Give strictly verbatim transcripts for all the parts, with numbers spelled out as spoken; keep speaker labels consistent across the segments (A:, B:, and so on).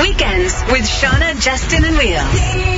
A: Weekends with Shauna, Justin, and Leah.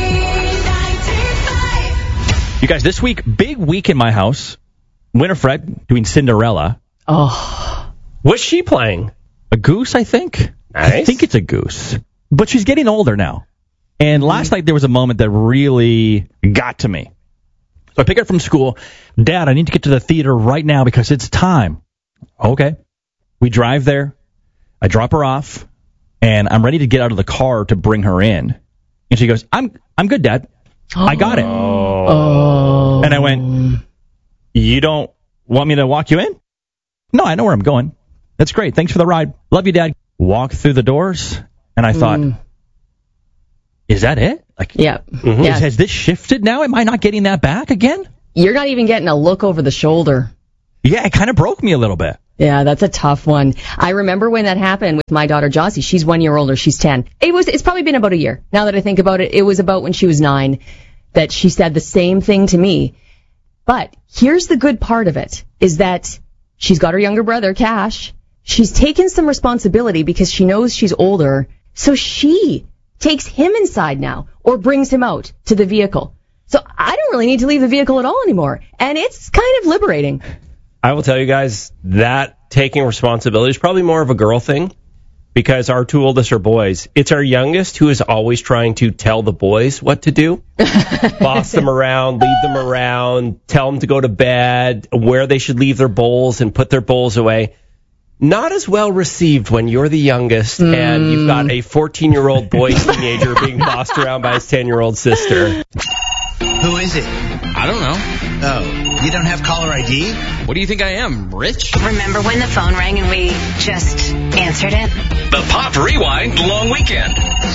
B: You guys, this week, big week in my house. Winifred doing Cinderella.
C: Oh.
D: What's she playing?
B: A goose, I think.
D: Nice.
B: I think it's a goose. But she's getting older now. And last night there was a moment that really got to me. So I pick her up from school. Dad, I need to get to the theater right now because it's time. Okay. We drive there. I drop her off. And I'm ready to get out of the car to bring her in. And she goes, I'm I'm good, Dad. I got it.
C: Oh.
B: And I went, you don't want me to walk you in? No, I know where I'm going. That's great. Thanks for the ride. Love you, Dad. Walk through the doors. And I thought, mm. is that it? Like,
C: yeah.
B: Mm-hmm.
C: yeah.
B: Has this shifted now? Am I not getting that back again?
C: You're not even getting a look over the shoulder.
B: Yeah, it kind of broke me a little bit.
C: Yeah, that's a tough one. I remember when that happened with my daughter Jossie. She's one year older. She's ten. It was. It's probably been about a year. Now that I think about it, it was about when she was nine that she said the same thing to me. But here's the good part of it, is that she's got her younger brother, Cash. She's taken some responsibility because she knows she's older. So she takes him inside now or brings him out to the vehicle. So I don't really need to leave the vehicle at all anymore. And it's kind of liberating.
D: I will tell you guys that taking responsibility is probably more of a girl thing because our two oldest are boys. It's our youngest who is always trying to tell the boys what to do, boss them around, lead them around, tell them to go to bed, where they should leave their bowls and put their bowls away. Not as well received when you're the youngest mm. and you've got a fourteen-year-old boy teenager being bossed around by his ten-year-old sister.
E: Who is it?
F: I don't know.
E: Oh, you don't have caller I D?
F: What do you think I am, rich?
A: Remember when the phone rang and we just answered it?
G: The Pop Rewind Long Weekend.